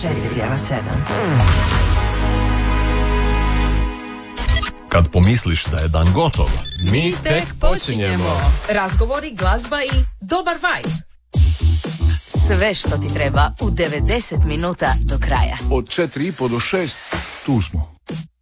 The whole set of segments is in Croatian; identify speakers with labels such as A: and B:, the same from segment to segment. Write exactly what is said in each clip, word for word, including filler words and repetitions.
A: četiri zarez sedam.
B: Kad pomisliš da je dan gotov,
C: mi tek počinjemo. Razgovori, glazba i dobar vibe.
A: Sve što ti treba u devedeset minuta do kraja.
D: Od četiri i po do šest, tu smo.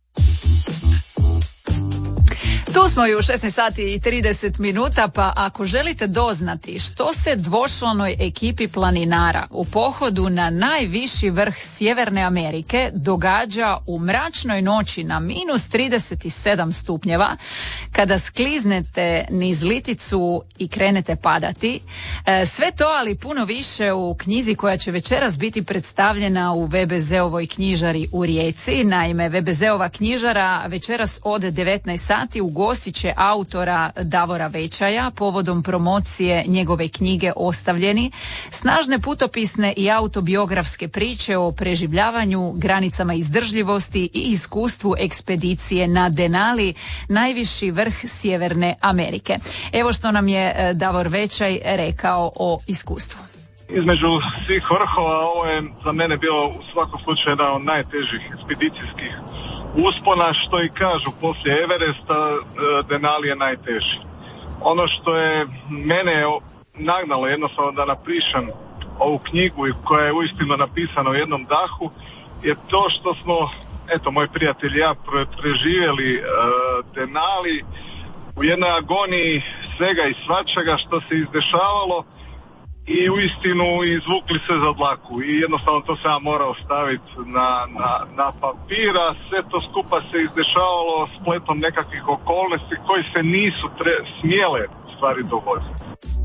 C: Tu smo i u šesnaest sati i trideset minuta, pa ako želite doznati što se dvočlanoj ekipi planinara u pohodu na najviši vrh Sjeverne Amerike događa u mračnoj noći na minus trideset sedam stupnjeva, kada skliznete niz liticu i krenete padati, sve to, ali puno više, u knjizi koja će večeras biti predstavljena u ve be ze-ovoj knjižari u Rijeci. Naime, ve be ze-ova knjižara večeras od devetnaest sati u ugostit će autora Davora Večaja povodom promocije njegove knjige Ostavljeni, snažne putopisne i autobiografske priče o preživljavanju, granicama izdržljivosti i iskustvu ekspedicije na Denali, najviši vrh Sjeverne Amerike. Evo što nam je Davor Večaj rekao o iskustvu.
E: Između svih vrhova ovo je za mene bilo u svakom slučaju jedan od najtežih ekspedicijskih uspona, što i kažu poslije Everesta, Denali je najteži. Ono što je mene nagnalo jednostavno da napišem ovu knjigu koja je uistinu napisana u jednom dahu je to što smo, eto, moj prijatelj i ja preživjeli uh, Denali u jednoj agoniji svega i svačega što se izdešavalo i uistinu izvukli se za dlaku i jednostavno to sam ja morao staviti na, na, na papira. Sve to skupa se izdešavalo spletom nekakvih okolnosti koji se nisu tre, smjele stvari dogoditi.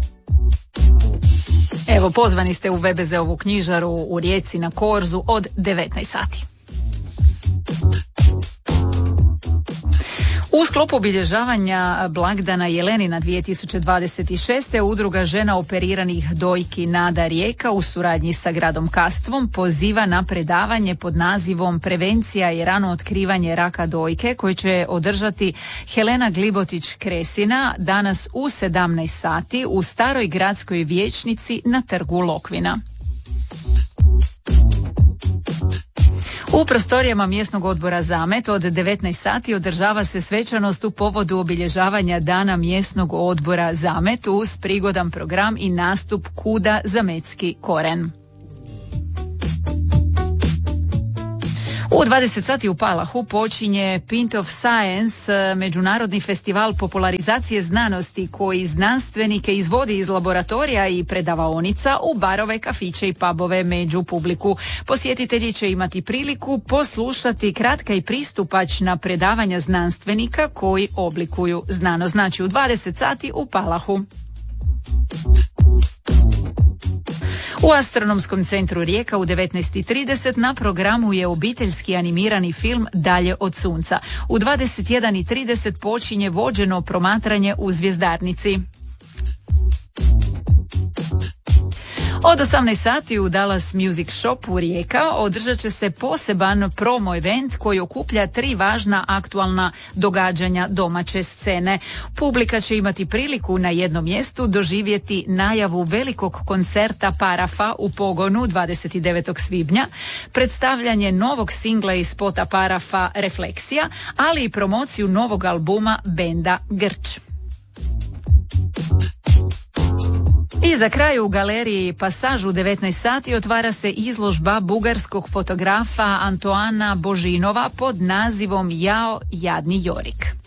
C: Evo, pozvani ste u ve be ze-ovu knjižaru u Rijeci na Korzu od devetnaest sati. U sklopu obilježavanja blagdana Jelenina dvije tisuće dvadeset šeste. Udruga žena operiranih dojki Nada Rijeka u suradnji sa gradom Kastvom poziva na predavanje pod nazivom Prevencija i rano otkrivanje raka dojke, koje će održati Helena Glibotić-Kresina danas u sedamnaest sati u staroj gradskoj vijećnici na trgu Lokvina. U prostorijama mjesnog odbora Zamet od devetnaest sati održava se svečanost u povodu obilježavanja dana mjesnog odbora Zamet uz prigodan program i nastup Kuda Zametski koren. U dvadeset sati u Palahu počinje Pint of Science, međunarodni festival popularizacije znanosti koji znanstvenike izvodi iz laboratorija i predavaonica u barove, kafiće i pubove među publiku. Posjetitelji će imati priliku poslušati kratka i pristupačna predavanja znanstvenika koji oblikuju znanost. Znači u dvadeset sati u Palahu. U Astronomskom centru Rijeka u devetnaest i trideset na programu je obiteljski animirani film Dalje od sunca. U dvadeset jedan i trideset počinje vođeno promatranje u Zvjezdarnici. Od osamnaest sati u Dallas Music Shopu Rijeka održat će se poseban promo event koji okuplja tri važna aktualna događanja domaće scene. Publika će imati priliku na jednom mjestu doživjeti najavu velikog koncerta Parafa u Pogonu dvadeset devetog svibnja, predstavljanje novog singla iz spota Parafa Refleksija, ali i promociju novog albuma benda Grč. I za kraj u galeriji Pasaž u devetnaest sati otvara se izložba bugarskog fotografa Antoana Božinova pod nazivom Jao, jadni Jorik.